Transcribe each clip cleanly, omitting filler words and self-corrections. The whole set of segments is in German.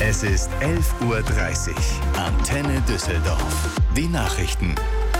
Es ist 11:30 Uhr. Antenne Düsseldorf. Die Nachrichten.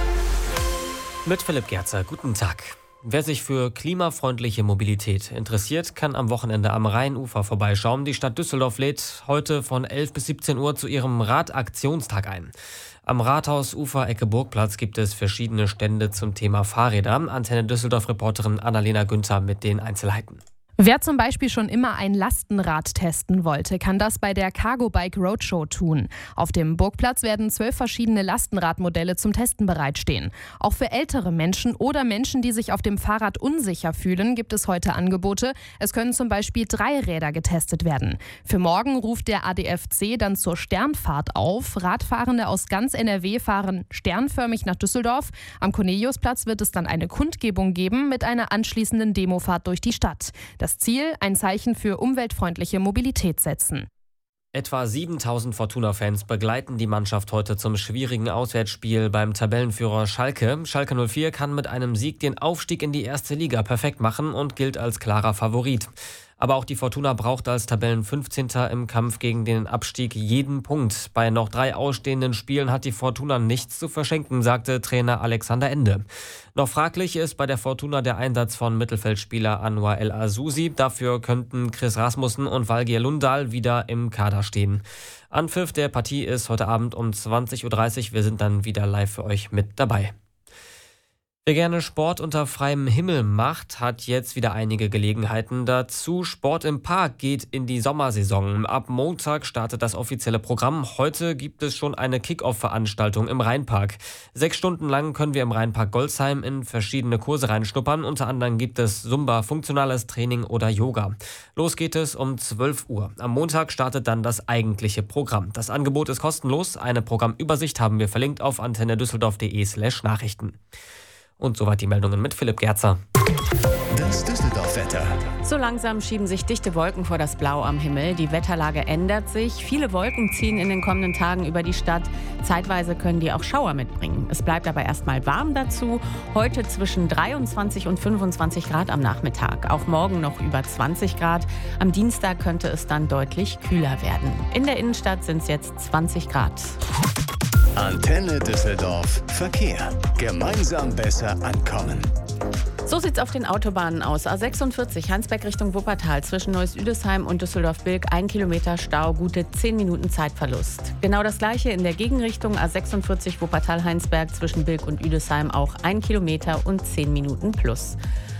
Mit Philipp Gerzer, guten Tag. Wer sich für klimafreundliche Mobilität interessiert, kann am Wochenende am Rheinufer vorbeischauen. Die Stadt Düsseldorf lädt heute von 11 bis 17 Uhr zu ihrem Radaktionstag ein. Am Rathausufer Ecke Burgplatz gibt es verschiedene Stände zum Thema Fahrräder. Antenne Düsseldorf-Reporterin Annalena Günther mit den Einzelheiten. Wer zum Beispiel schon immer ein Lastenrad testen wollte, kann das bei der Cargo Bike Roadshow tun. Auf dem Burgplatz werden 12 verschiedene Lastenradmodelle zum Testen bereitstehen. Auch für ältere Menschen oder Menschen, die sich auf dem Fahrrad unsicher fühlen, gibt es heute Angebote. Es können zum Beispiel 3 Räder getestet werden. Für morgen ruft der ADFC dann zur Sternfahrt auf. Radfahrende aus ganz NRW fahren sternförmig nach Düsseldorf. Am Corneliusplatz wird es dann eine Kundgebung geben mit einer anschließenden Demofahrt durch die Stadt. Das Ziel, ein Zeichen für umweltfreundliche Mobilität setzen. Etwa 7000 Fortuna-Fans begleiten die Mannschaft heute zum schwierigen Auswärtsspiel beim Tabellenführer Schalke. Schalke 04 kann mit einem Sieg den Aufstieg in die erste Liga perfekt machen und gilt als klarer Favorit. Aber auch die Fortuna braucht als Tabellen-15. im Kampf gegen den Abstieg jeden Punkt. Bei noch 3 ausstehenden Spielen hat die Fortuna nichts zu verschenken, sagte Trainer Alexander Ende. Noch fraglich ist bei der Fortuna der Einsatz von Mittelfeldspieler Anwar El Azusi. Dafür könnten Chris Rasmussen und Valgeir Lundahl wieder im Kader stehen. Anpfiff der Partie ist heute Abend um 20:30 Uhr. Wir sind dann wieder live für euch mit dabei. Wer gerne Sport unter freiem Himmel macht, hat jetzt wieder einige Gelegenheiten dazu. Sport im Park geht in die Sommersaison. Ab Montag startet das offizielle Programm. Heute gibt es schon eine Kick-Off-Veranstaltung im Rheinpark. 6 Stunden lang können wir im Rheinpark Golzheim in verschiedene Kurse reinschnuppern. Unter anderem gibt es Zumba, funktionales Training oder Yoga. Los geht es um 12 Uhr. Am Montag startet dann das eigentliche Programm. Das Angebot ist kostenlos. Eine Programmübersicht haben wir verlinkt auf antennedüsseldorf.de/Nachrichten. Und soweit die Meldungen mit Philipp Gerzer. Das Düsseldorf-Wetter. So langsam schieben sich dichte Wolken vor das Blau am Himmel. Die Wetterlage ändert sich. Viele Wolken ziehen in den kommenden Tagen über die Stadt. Zeitweise können die auch Schauer mitbringen. Es bleibt aber erstmal warm dazu. Heute zwischen 23 und 25 Grad am Nachmittag. Auch morgen noch über 20 Grad. Am Dienstag könnte es dann deutlich kühler werden. In der Innenstadt sind es jetzt 20 Grad. Antenne Düsseldorf. Verkehr. Gemeinsam besser ankommen. So sieht's auf den Autobahnen aus. A46 Heinsberg Richtung Wuppertal zwischen Neuss-Üdesheim und Düsseldorf-Bilk 1 Kilometer Stau, gute 10 Minuten Zeitverlust. Genau das gleiche in der Gegenrichtung A46 Wuppertal-Heinsberg zwischen Bilk und Üdesheim auch 1 Kilometer und 10 Minuten plus.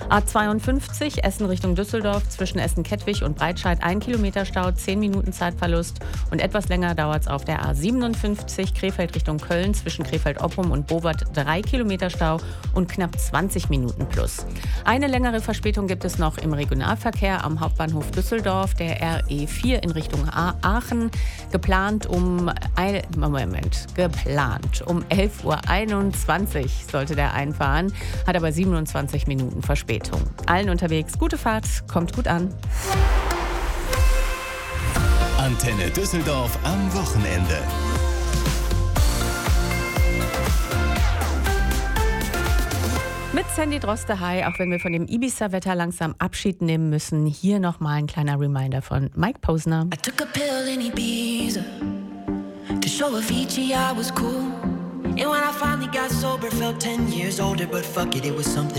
A52 Essen Richtung Düsseldorf zwischen Essen-Kettwig und Breitscheid 1 Kilometer Stau, 10 Minuten Zeitverlust und etwas länger dauert's auf der A57 Krefeld Richtung Köln zwischen Krefeld-Oppum und Bowert 3 Kilometer Stau und knapp 20 Minuten plus. Eine längere Verspätung gibt es noch im Regionalverkehr am Hauptbahnhof Düsseldorf, der RE4 in Richtung Aachen, geplant um 11:21 Uhr sollte der einfahren, hat aber 27 Minuten Verspätung. Allen unterwegs gute Fahrt, kommt gut an. Antenne Düsseldorf am Wochenende. Mit Sandy Droste-High, auch wenn wir von dem Ibiza-Wetter langsam Abschied nehmen müssen, hier nochmal ein kleiner Reminder von Mike Posner. I took a pill in Ibiza to show Avicii I was cool. And when I finally got sober, felt 10 years older, but fuck it, it was something